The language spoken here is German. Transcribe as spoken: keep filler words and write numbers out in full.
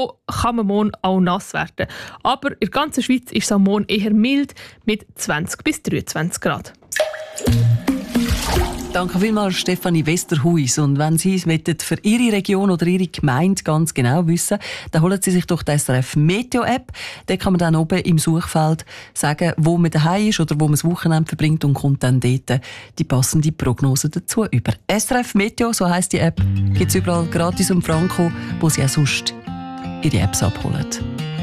so kann man morgen auch nass werden. Aber in der ganzen Schweiz ist es am Morgen eher mild mit zwanzig bis dreiundzwanzig Grad. Danke vielmals, Stefanie Westerhuis. Und wenn Sie es für Ihre Region oder Ihre Gemeinde ganz genau wissen, dann holen Sie sich doch die S R F Meteo-App. Da kann man dann oben im Suchfeld sagen, wo man daheim ist oder wo man das Wochenende verbringt und kommt dann dort die passende Prognose dazu über. S R F Meteo, so heisst die App, gibt es überall gratis und franko, wo Sie auch sonst Ihre Apps abholen.